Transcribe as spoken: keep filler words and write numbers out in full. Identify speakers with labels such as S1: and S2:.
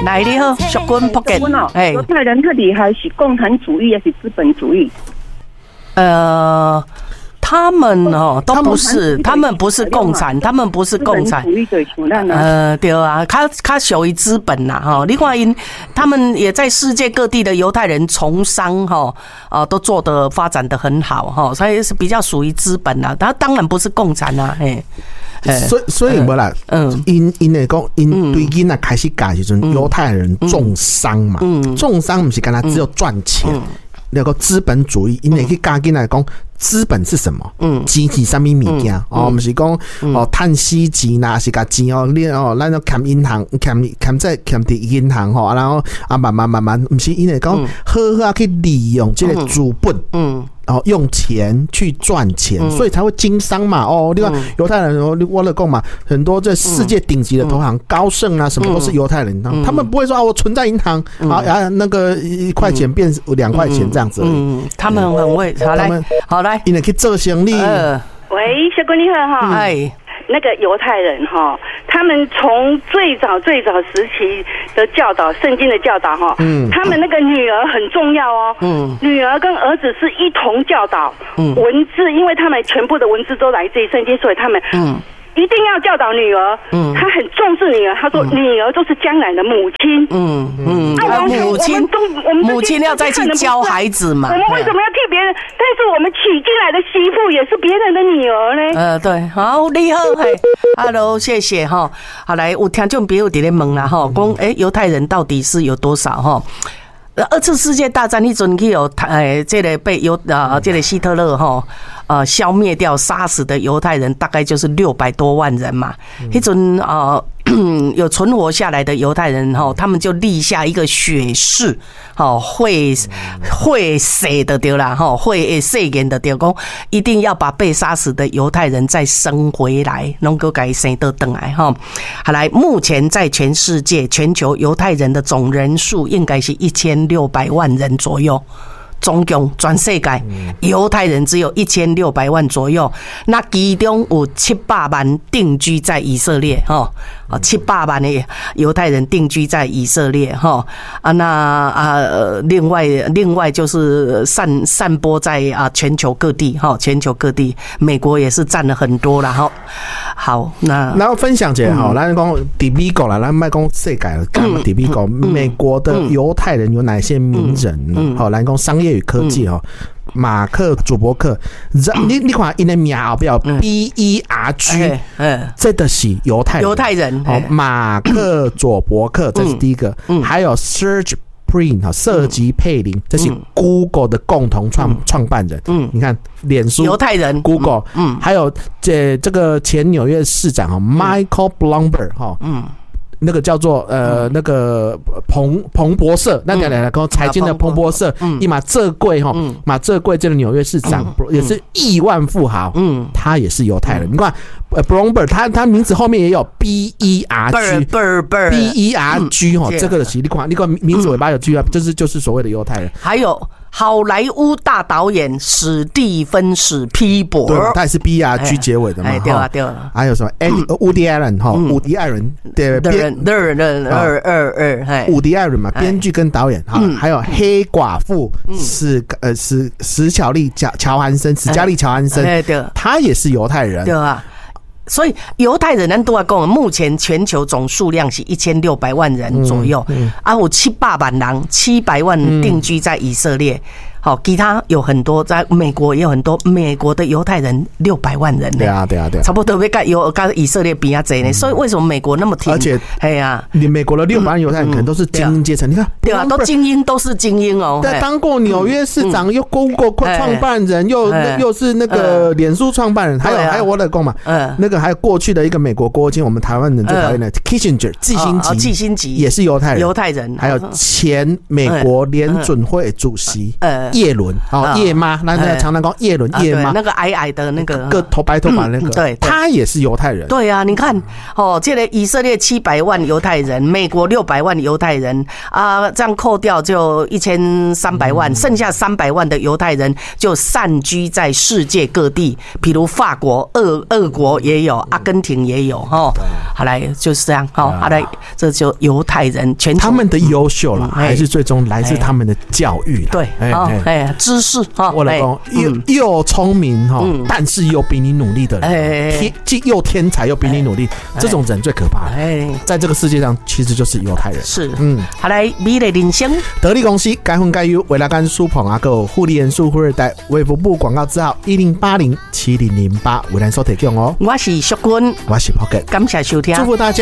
S1: 来你好，淑君福建，
S2: 哎，犹太人他厉害是共产主义还是资本主义？
S1: 呃。他们哦都不是，他们不是共产，他们不是共产。呃，对啊，他他属于资本呐哈。另外因他们也在世界各地的犹太人从商哈啊都做得发展得很好哈，所以是比较属于资本啦。他当然不是共产啦，嘿。
S3: 所以所以无啦，嗯，因因来讲，因对囡仔开始教时阵，犹太人重商嘛，重商不是干他只有赚钱。那个资本主义，因为去教囡仔讲，资本是什么？嗯，钱是什么物件？哦，不是讲哦，趁死钱啦，是甲钱哦，你哦，咱都欠银行，欠欠在欠伫银行吼，然后啊慢慢慢慢，不是因为讲好好去利用这个资本，嗯。然后用钱去赚钱，嗯、所以才会经商嘛。哦，另外犹太人，我了讲嘛，很多这世界顶级的投行，嗯、高盛啊，什么都是犹太人，嗯、他们不会说啊，我存在银行，嗯、啊，那个一块钱变两块钱这样子而已。嗯，
S1: 他们很会，好来，好来，
S3: 因为去做生意。
S2: 呃、喂，小姑你好哈。哎。那个犹太人哈，他们从最早最早时期的教导，圣经的教导哈，嗯，他们那个女儿很重要哦，嗯，女儿跟儿子是一同教导，嗯，文字，因为他们全部的文字都来自于圣经，所以他们，嗯。一定要教导女儿，嗯，他很重视女儿。他说，女儿就是将来的母亲，嗯嗯，啊，
S1: 母亲，母亲要再去教孩子嘛。
S2: 我们为什么要替别人？但是我们娶进来的媳妇也是别人的女儿呢。
S1: 呃，对，好，你好，嘿 ，Hello， 谢谢哈。好，来，有听众朋友在咧问啦哈，讲诶，犹太人到底是有多少哈？二次世界大战迄阵去有诶，这个被犹啊，这个希特勒哈呃消灭掉、杀死的犹太人大概就是六百多万人嘛。迄阵啊。有存活下来的犹太人哈，他们就立下一个血誓，哈会会死的对啦，哈会誓言的对，讲一定要把被杀死的犹太人再生回来，能够改生得回来哈。好来，目前在全世界全球犹太人的总人数应该是一千六百万人左右。总共全世界犹太人只有一千六百万左右，那其中有七百万定居在以色列哈，七百万的犹太人定居在以色列哈啊，那啊另外另外就是散散播在啊全球各地哈，全球各地，美国也是占了很多啦哈。好，那
S3: 然后分享一下哈，咱讲在美国啦，咱莫讲世界了，讲在美国，美国的犹太人有哪些名人呢？好，咱讲商业与科技哈，马克·祖伯克，你你看因的名后边 B E R G， 这的是犹太人，
S1: 犹太人。
S3: 好，马克·佐伯克，这是第一个，还有 Serge Brin 瑟吉佩林，这是 Google 的共同创创办人。嗯，你看，脸书
S1: 犹太人
S3: Google， 嗯，还有这这个前纽约市长哈 Michael Bloomberg 哈，嗯。那个叫做呃那个彭彭博社，那讲来讲财经的彭博社，一马这贵哈，马这贵这个纽约市长也是亿万富豪，嗯，他也是犹太人。你看呃 Bloomberg， 他他名字后面也有 B E R G，B E R G 哈，这个是你看你看名字尾巴有 G 啊，就是就是所谓的犹太人。
S1: 还有好莱坞大导演史蒂芬史皮伯，
S3: 对，他也是 B E R G 结尾的嘛，
S1: 对啊对啊。
S3: 还有什么 Woody Allen 哈，伍迪艾伦的编。
S1: 二二二二，
S3: 伍迪艾伦嘛，编剧跟导演哈，还有黑寡妇史呃史史巧丽乔乔韩森，史嘉丽乔韩森，他也是犹太人，
S1: 对啊。所以犹太人咱都要讲，目前全球总数量是一千六百万人左右，嗯嗯、啊，有七百万人，七百万定居在以色列。好，其他有很多，在美国也有很多，美国的犹太人六百万人呢。
S3: 对啊，对啊，对啊，
S1: 差不多要跟有跟以色列比较多呢。所以为什么美国那么挺？
S3: 而且，
S1: 哎呀，
S3: 你美国的六百万犹太人可能都是精英阶层。你看，
S1: 对啊，都精英，都是精英哦。
S3: 对，当过纽约市长，又 Google 创办人，又又是那个脸书创办人，还有还有我来讲嘛，那个还有过去的一个美国国务卿，我们台湾人最讨厌的 Kissinger 季辛吉，
S1: 季辛吉
S3: 也是犹太人，
S1: 犹太人，
S3: 还有前美国联准会主席， 叶伦哦，叶妈，那那常常讲叶伦叶妈，
S1: 那个矮矮的那个，
S3: 个头白头发那个，
S1: 对，
S3: 他也是犹太人。
S1: 对啊，你看哦，这个以色列七百万犹太人，美国六百万犹太人啊，这样扣掉就一千三百万，剩下三百万的犹太人就散居在世界各地，比如法国、俄俄国也有，阿根廷也有哈。好来就是这样哈，好来这就犹太人全
S3: 他们的优秀了，还是最终来自他们的教育。
S1: 对，哎，知识哈，
S3: 我老公又又聪明哈，但是又比你努力的人，天既又天才又比你努力，这种人最可怕。哎，在这个世界上，其实就是犹太人。
S1: 是，嗯，好来，美丽人生，
S3: 得力公司该分该优，为了干苏鹏阿哥护理元素富二代，卫福部广告字号一零八零七零零八，为咱所提供哦。
S1: 我是淑君，
S3: 我是 Pocket，
S1: 感谢收听，
S3: 祝福大家。